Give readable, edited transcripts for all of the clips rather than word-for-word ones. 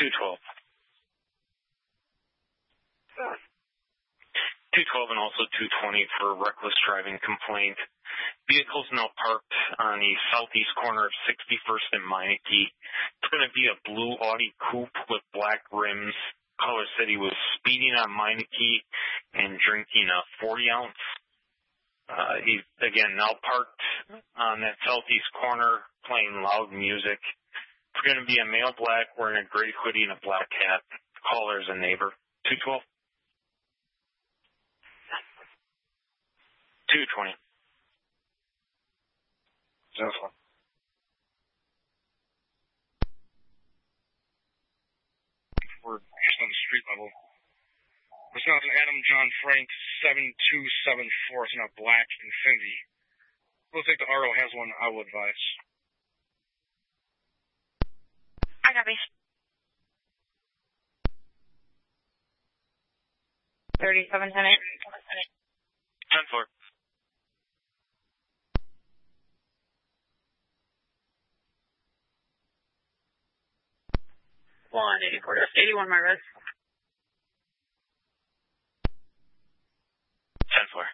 212. 212 and also 220 for reckless driving complaint. Vehicles now parked on the southeast corner of 61st and Meineke. It's going to be a blue Audi coupe with black rims. Caller said he was speeding on Meineke and drinking a 40-ounce. He's, again, now parked on that southeast corner playing loud music. It's going to be a male black wearing a gray hoodie and a black hat. Caller's a neighbor. 212. 220. That's one. We're just on the street level. It's now an Adam John Frank 7274. It's now black Infinity. Looks like the RO has one, I will advise. I copy. 3710. 10-4. One 81 my res. 10-4.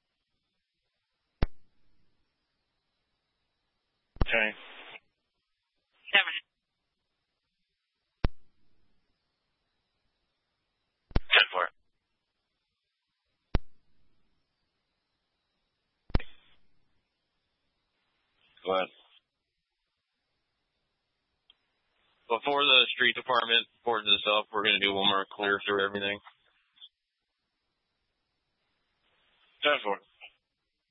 Okay. 7. 10-4. Go ahead. Before the street department reports this up, we're going to do one more clear through everything. 10-4.